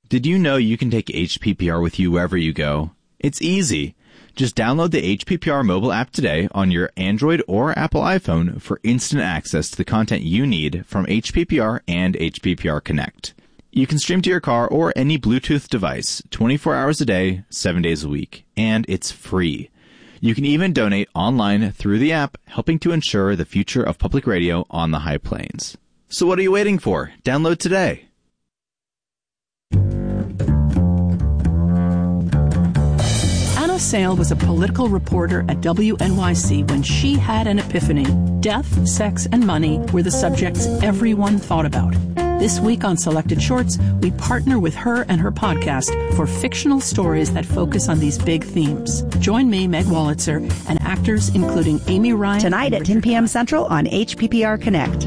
Did you know you can take HPPR with you wherever you go? It's easy. Just download the HPPR mobile app today on your Android or Apple iPhone for instant access to the content you need from HPPR and HPPR Connect. You can stream to your car or any Bluetooth device 24 hours a day, 7 days a week, and it's free. You can even donate online through the app, helping to ensure the future of public radio on the High Plains. So what are you waiting for? Download today. Anna Sale was a political reporter at WNYC when she had an epiphany. Death, sex, and money were the subjects everyone thought about. This week on Selected Shorts, we partner with her and her podcast for fictional stories that focus on these big themes. Join me, Meg Wolitzer, and actors including Amy Ryan. Tonight at 10 p.m. Central on HPPR Connect.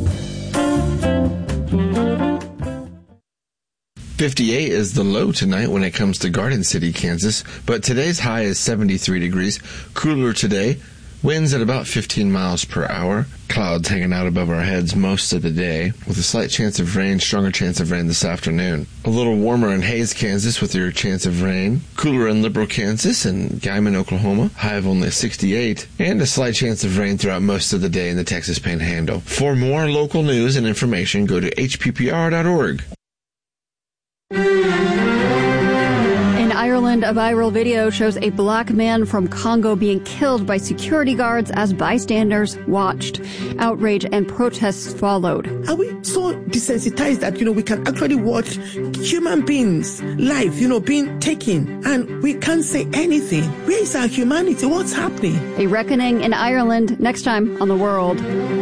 58 is the low tonight when it comes to Garden City, Kansas, but today's high is 73 degrees. Cooler today. Winds at about 15 miles per hour. Clouds hanging out above our heads most of the day, with a slight chance of rain, stronger chance of rain this afternoon. A little warmer in Hays, Kansas, with your chance of rain. Cooler in Liberal, Kansas, and Guyman, Oklahoma. High of only 68. And a slight chance of rain throughout most of the day in the Texas Panhandle. For more local news and information, go to hppr.org. In Ireland, a viral video shows a black man from Congo being killed by security guards as bystanders watched. Outrage and protests followed. Are we so desensitized that, we can actually watch human beings' life, being taken, and we can't say anything? Where is our humanity? What's happening? A reckoning in Ireland next time on The World.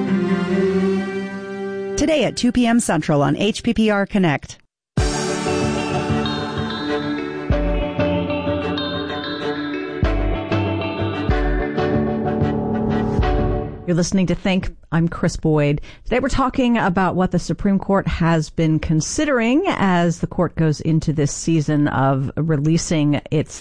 Today at 2 p.m. Central on HPPR Connect. You're listening to Think. I'm Chris Boyd. Today we're talking about what the Supreme Court has been considering as the court goes into this season of releasing its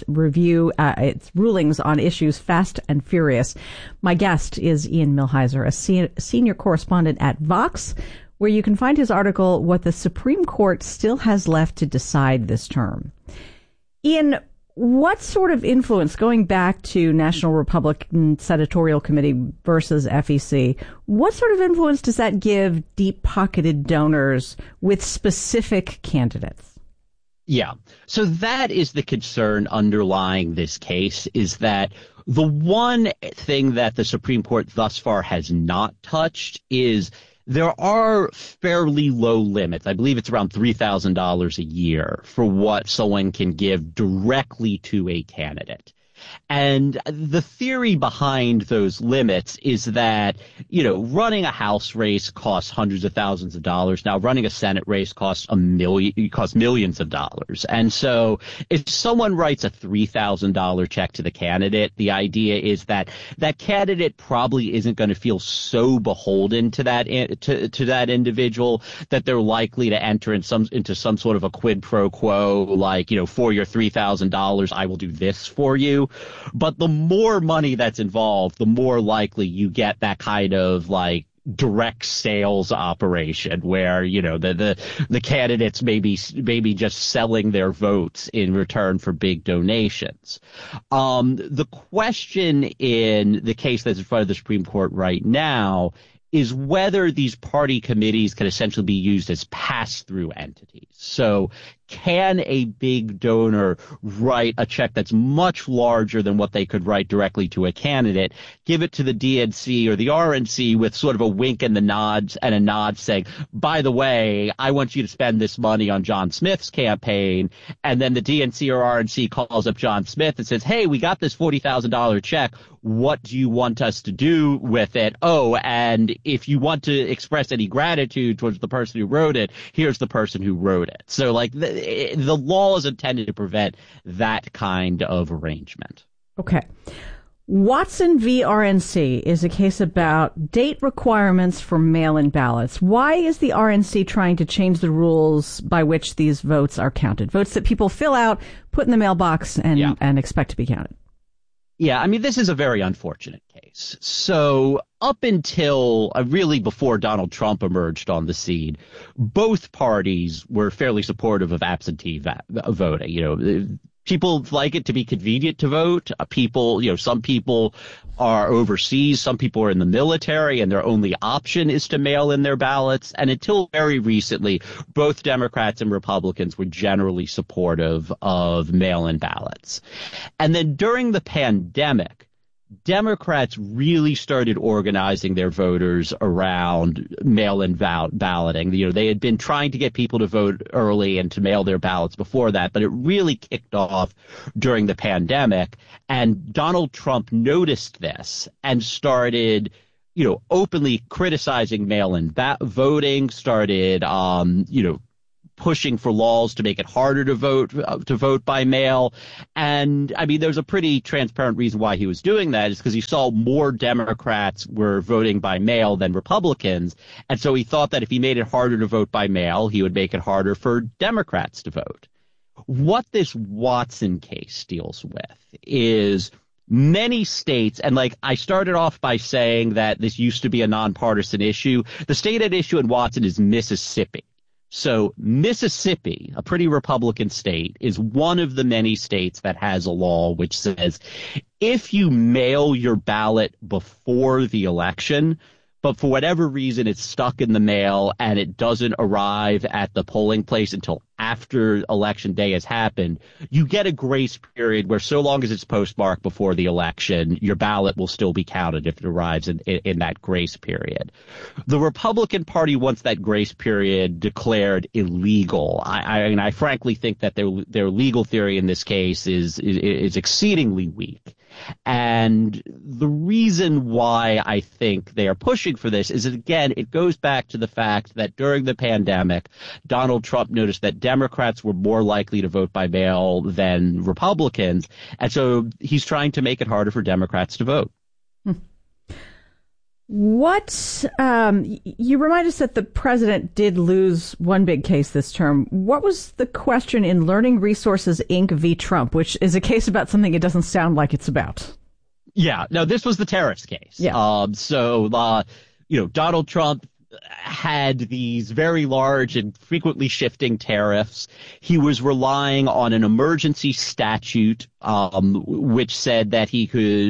its rulings on issues fast and furious. My guest is Ian Millhiser, a senior correspondent at Vox, where you can find his article, What the Supreme Court Still Has Left to Decide This Term. Ian, what sort of influence, going back to National Republican Senatorial Committee versus FEC, what sort of influence does that give deep-pocketed donors with specific candidates? Yeah. So that is the concern underlying this case, is that the one thing that the Supreme Court thus far has not touched is there are fairly low limits. I believe it's around $3,000 a year for what someone can give directly to a candidate. And the theory behind those limits is that, running a House race costs hundreds of thousands of dollars. Now, running a Senate race costs millions of dollars. And so if someone writes a $3,000 check to the candidate, the idea is that that candidate probably isn't going to feel so beholden to that to that individual that they're likely to enter into some sort of a quid pro quo, like, for your $3,000, I will do this for you. But the more money that's involved, the more likely you get that kind of like direct sales operation where, the candidates maybe just selling their votes in return for big donations. The question in the case that's in front of the Supreme Court right now is whether these party committees can essentially be used as pass-through entities. So can a big donor write a check that's much larger than what they could write directly to a candidate, give it to the DNC or the RNC with sort of a wink and a nod saying, by the way, I want you to spend this money on John Smith's campaign. And then the DNC or RNC calls up John Smith and says, hey, we got this $40,000 check. What do you want us to do with it? Oh, and if you want to express any gratitude towards the person who wrote it, here's the person who wrote it. So like the law is intended to prevent that kind of arrangement. Okay. Watson v. RNC is a case about date requirements for mail-in ballots. Why is the RNC trying to change the rules by which these votes are counted? Votes that people fill out, put in the mailbox, and expect to be counted. Yeah, I mean, this is a very unfortunate case. So up until really before Donald Trump emerged on the scene, both parties were fairly supportive of absentee voting. You know, people like it to be convenient to vote. Some people are overseas. Some people are in the military, and their only option is to mail in their ballots. And until very recently, both Democrats and Republicans were generally supportive of mail-in ballots. And then during the pandemic, Democrats really started organizing their voters around mail-in balloting. You know, they had been trying to get people to vote early and to mail their ballots before that, but it really kicked off during the pandemic. And Donald Trump noticed this and started, openly criticizing mail-in voting, started, pushing for laws to make it harder to vote by mail. And I mean, there's a pretty transparent reason why he was doing that, is because he saw more Democrats were voting by mail than Republicans. And so he thought that if he made it harder to vote by mail, he would make it harder for Democrats to vote. What this Watson case deals with is many states, and I started off by saying that this used to be a nonpartisan issue. The state at issue in Watson is Mississippi. So Mississippi, a pretty Republican state, is one of the many states that has a law which says if you mail your ballot before the election, but for whatever reason it's stuck in the mail and it doesn't arrive at the polling place until after election day has happened, you get a grace period where so long as it's postmarked before the election, your ballot will still be counted if it arrives in that grace period. The Republican Party wants that grace period declared illegal. I frankly think that their legal theory in this case is exceedingly weak. And the reason why I think they are pushing for this is that, again, it goes back to the fact that during the pandemic, Donald Trump noticed that Democrats were more likely to vote by mail than Republicans. And so he's trying to make it harder for Democrats to vote. You remind us that the president did lose one big case this term. What was the question in Learning Resources, Inc. v. Trump, which is a case about something it doesn't sound like it's about? Yeah, no, this was the tariffs case. Yeah. Donald Trump had these very large and frequently shifting tariffs. He was relying on an emergency statute, which said that he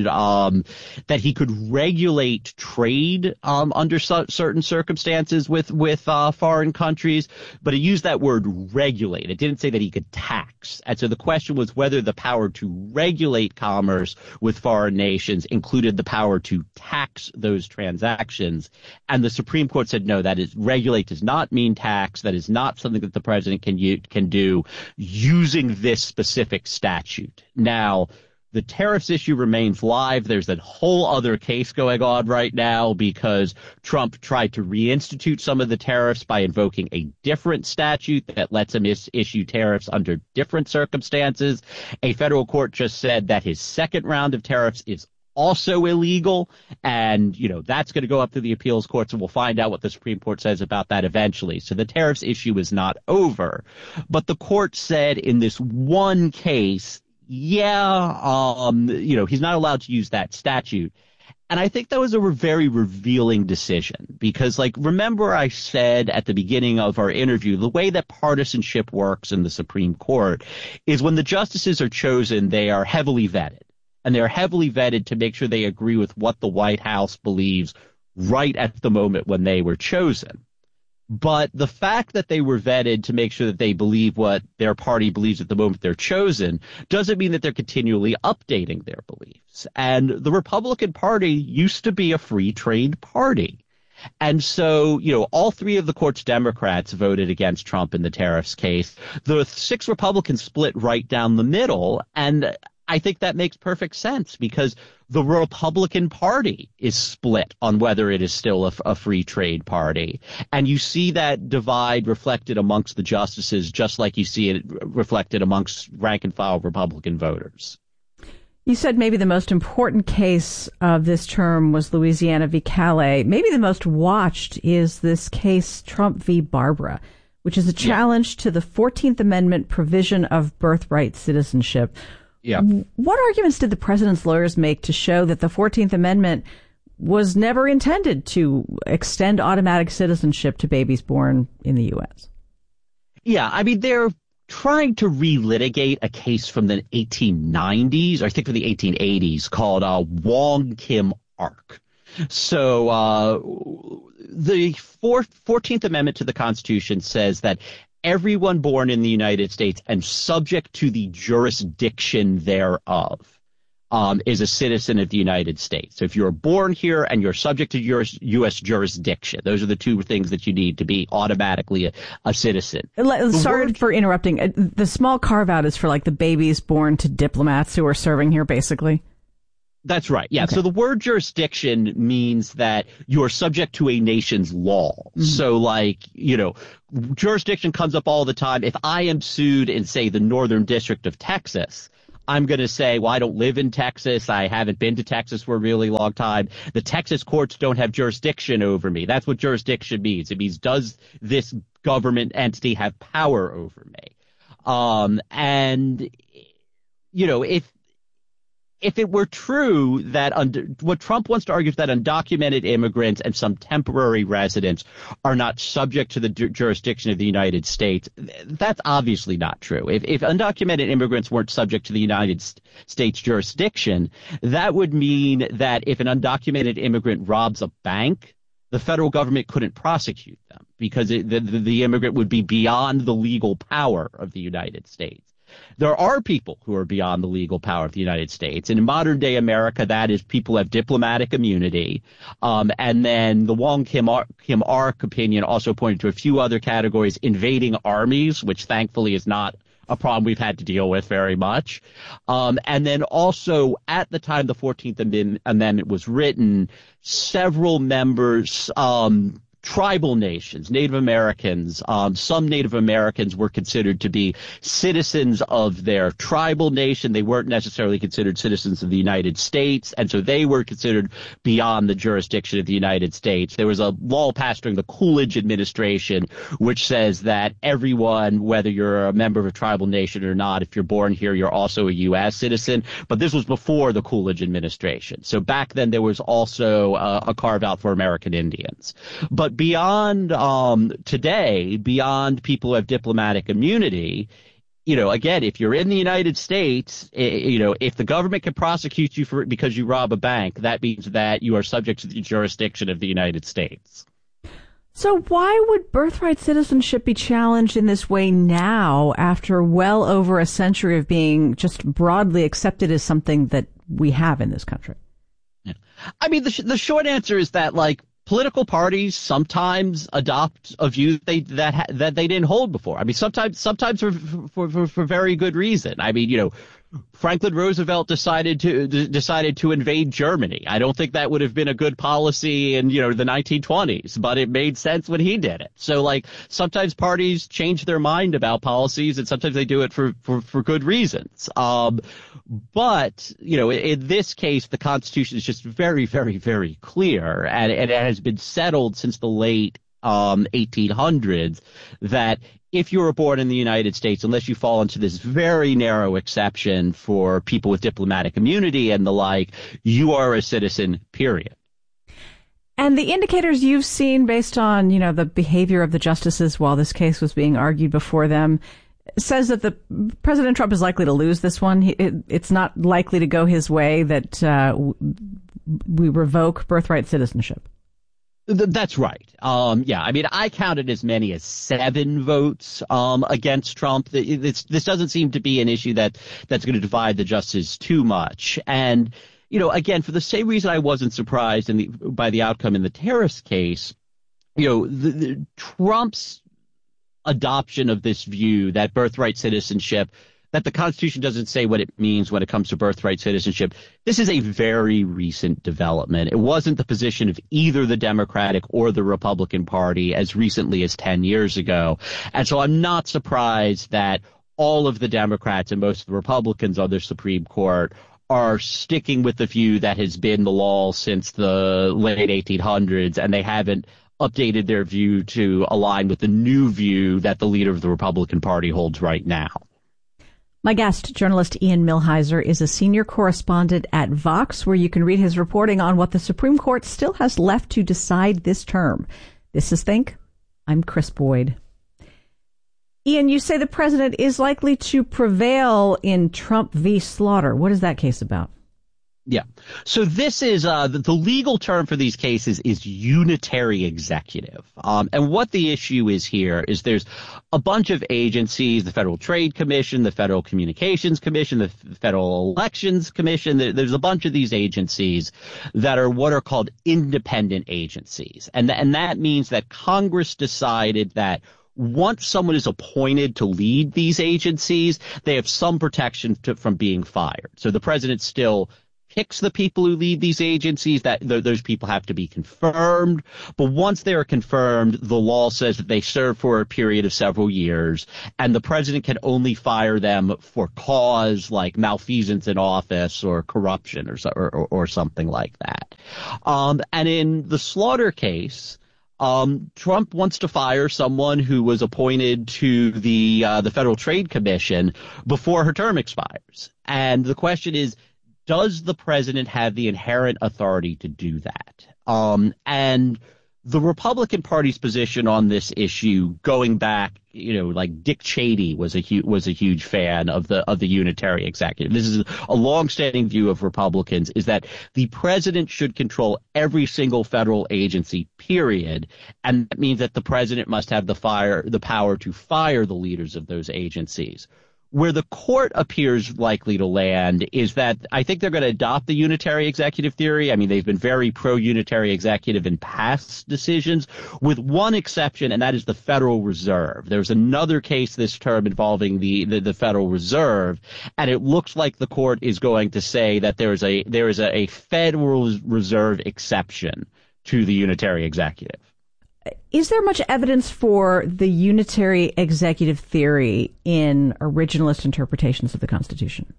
could regulate trade under certain circumstances with foreign countries, but he used that word regulate. It didn't say that he could tax. And so the question was whether the power to regulate commerce with foreign nations included the power to tax those transactions. And the Supreme Court said, no, that is, regulate does not mean tax. That is not something that the president can do using this specific statute. Now, the tariffs issue remains live. There's a whole other case going on right now because Trump tried to reinstitute some of the tariffs by invoking a different statute that lets him issue tariffs under different circumstances. A federal court just said that his second round of tariffs is also illegal, and that's going to go up to the appeals courts, and we'll find out what the Supreme Court says about that eventually. So the tariffs issue is not over, but the court said in this one case, he's not allowed to use that statute. And I think that was a very revealing decision because, remember I said at the beginning of our interview, the way that partisanship works in the Supreme Court is when the justices are chosen, they are heavily vetted. And they're heavily vetted to make sure they agree with what the White House believes right at the moment when they were chosen. But the fact that they were vetted to make sure that they believe what their party believes at the moment they're chosen doesn't mean that they're continually updating their beliefs. And the Republican Party used to be a free trade party. And so, all three of the court's Democrats voted against Trump in the tariffs case. The 6 Republicans split right down the middle, and I think that makes perfect sense because the Republican Party is split on whether it is still a free trade party. And you see that divide reflected amongst the justices, just like you see it reflected amongst rank and file Republican voters. You said maybe the most important case of this term was Louisiana v. Calais. Maybe the most watched is this case Trump v. Barbara, which is a challenge to the 14th Amendment provision of birthright citizenship. Yeah. What arguments did the president's lawyers make to show that the 14th Amendment was never intended to extend automatic citizenship to babies born in the U.S.? Yeah, I mean, they're trying to relitigate a case from the 1890s, or I think from the 1880s, called Wong Kim Ark. So the 14th Amendment to the Constitution says that everyone born in the United States and subject to the jurisdiction thereof is a citizen of the United States. So if you're born here and you're subject to U.S. jurisdiction, those are the two things that you need to be automatically a citizen. Sorry for interrupting. The small carve-out is for like the babies born to diplomats who are serving here, basically. That's right. Yeah. Okay. So the word jurisdiction means that you're subject to a nation's law. Mm-hmm. So like, jurisdiction comes up all the time. If I am sued in, say, the Northern District of Texas, I'm going to say, well, I don't live in Texas. I haven't been to Texas for a really long time. The Texas courts don't have jurisdiction over me. That's what jurisdiction means. It means, does this government entity have power over me? If it were true that what Trump wants to argue is that undocumented immigrants and some temporary residents are not subject to the jurisdiction of the United States, that's obviously not true. If undocumented immigrants weren't subject to the United States jurisdiction, that would mean that if an undocumented immigrant robs a bank, the federal government couldn't prosecute them because the immigrant would be beyond the legal power of the United States. There are people who are beyond the legal power of the United States. And in modern day America, that is people have diplomatic immunity. And then the Wong Kim Ark opinion also pointed to a few other categories, invading armies, which thankfully is not a problem we've had to deal with very much. And then also at the time the 14th Amendment was written, several members, tribal nations, Native Americans, some Native Americans were considered to be citizens of their tribal nation. They weren't necessarily considered citizens of the United States, and so they were considered beyond the jurisdiction of the United States. There was a law passed during the Coolidge administration which says that everyone, whether you're a member of a tribal nation or not, if you're born here, you're also a U.S. citizen. But this was before the Coolidge administration. So back then there was also a carve-out for American Indians. But beyond today, beyond people who have diplomatic immunity, again, if you're in the United States, if the government can prosecute you for it because you rob a bank, that means that you are subject to the jurisdiction of the United States. So why would birthright citizenship be challenged in this way now after well over a century of being just broadly accepted as something that we have in this country? Yeah. I mean, the short answer is that, political parties sometimes adopt a view that they didn't hold before. I mean, sometimes for very good reason. I mean, Franklin Roosevelt decided to invade Germany. I don't think that would have been a good policy in, the 1920s, but it made sense when he did it. So sometimes parties change their mind about policies and sometimes they do it for good reasons. But, in this case, the Constitution is just very, very, very clear, and it has been settled since the late 1800s that if you were born in the United States, unless you fall into this very narrow exception for people with diplomatic immunity and the like, you are a citizen, period. And the indicators you've seen based on, the behavior of the justices while this case was being argued before them says that President Trump is likely to lose this one. It's not likely to go his way that we revoke birthright citizenship. That's right. I mean, I counted as many as 7 votes against Trump. This doesn't seem to be an issue that's going to divide the justices too much. And, again, for the same reason I wasn't surprised by the outcome in the terrorist case, Trump's adoption of this view that birthright citizenship, that the Constitution doesn't say what it means when it comes to birthright citizenship. This is a very recent development. It wasn't the position of either the Democratic or the Republican Party as recently as 10 years ago. And so I'm not surprised that all of the Democrats and most of the Republicans on the Supreme Court are sticking with the view that has been the law since the late 1800s, and they haven't updated their view to align with the new view that the leader of the Republican Party holds right now. My guest, journalist Ian Millhiser, is a senior correspondent at Vox, where you can read his reporting on what the Supreme Court still has left to decide this term. This is Think. I'm Chris Boyd. Ian, you say the president is likely to prevail in Trump v. Slaughter. What is that case about? Yeah. So this is the legal term for these cases is unitary executive. And what the issue is here is there's a bunch of agencies, the Federal Trade Commission, the Federal Communications Commission, the Federal Elections Commission. There's a bunch of these agencies that are what are called independent agencies. And that means that Congress decided that once someone is appointed to lead these agencies, they have some protection from being fired. So the president still picks the people who lead these agencies, that those people have to be confirmed. But once they are confirmed, the law says that they serve for a period of several years, and the president can only fire them for cause like malfeasance in office or corruption or something like that. And in the Slaughter case, Trump wants to fire someone who was appointed to the Federal Trade Commission before her term expires. And the question is, does the president have the inherent authority to do that? And the Republican Party's position on this issue, going back, like Dick Cheney was a huge fan of the unitary executive. This is a longstanding view of Republicans, is that the president should control every single federal agency, period. And that means that the president must have the power to fire the leaders of those agencies. Where the court appears likely to land is that I think they're going to adopt the unitary executive theory. I mean, they've been very pro-unitary executive in past decisions, with one exception, and that is the Federal Reserve. There's another case this term involving the Federal Reserve, and it looks like the court is going to say that there is a Federal Reserve exception to the unitary executive. Is there much evidence for the unitary executive theory in originalist interpretations of the Constitution?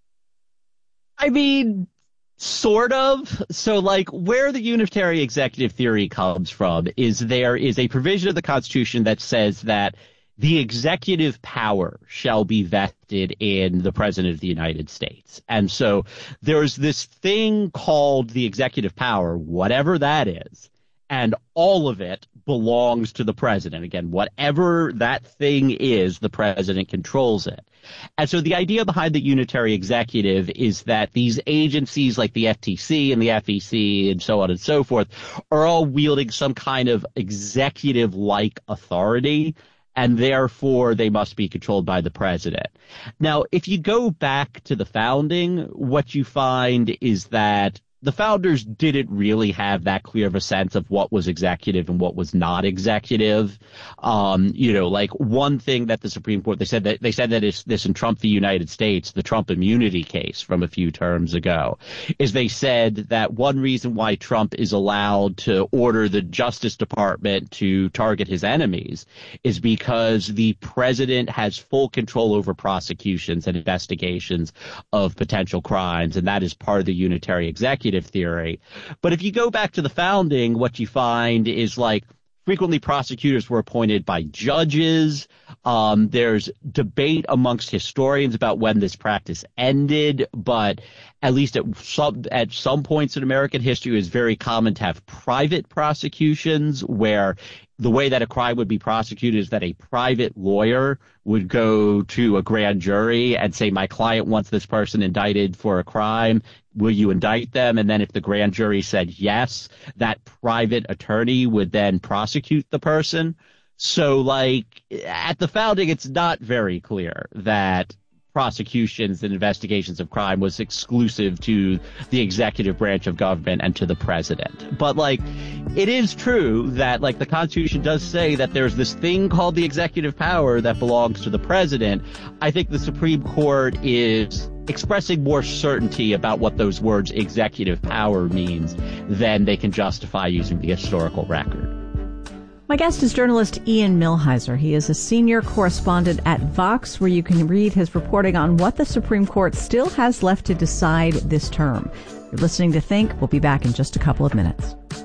I mean, sort of. So, where the unitary executive theory comes from is there is a provision of the Constitution that says that the executive power shall be vested in the President of the United States. And so there's this thing called the executive power, whatever that is, and all of it belongs to the president. Again, whatever that thing is, the president controls it. And so the idea behind the unitary executive is that these agencies like the FTC and the FEC and so on and so forth are all wielding some kind of executive-like authority, and therefore they must be controlled by the president. Now, if you go back to the founding, what you find is that the founders didn't really have that clear of a sense of what was executive and what was not executive. One thing that the Supreme Court, they said that it's this in Trump v. United States, the Trump immunity case from a few terms ago, is they said that one reason why Trump is allowed to order the Justice Department to target his enemies is because the president has full control over prosecutions and investigations of potential crimes, and that is part of the unitary executive theory. But if you go back to the founding, what you find is frequently prosecutors were appointed by judges. There's debate amongst historians about when this practice ended, but at least at some points in American history, it was very common to have private prosecutions where the way that a crime would be prosecuted is that a private lawyer would go to a grand jury and say, my client wants this person indicted for a crime. Will you indict them? And then if the grand jury said yes, that private attorney would then prosecute the person. So at the founding, it's not very clear that prosecutions and investigations of crime was exclusive to the executive branch of government and to the president. But it is true that the Constitution does say that there's this thing called the executive power that belongs to the president. I think the Supreme Court is expressing more certainty about what those words executive power means than they can justify using the historical record. My guest is journalist Ian Millhiser. He is a senior correspondent at Vox, where you can read his reporting on what the Supreme Court still has left to decide this term. You're listening to Think. We'll be back in just a couple of minutes.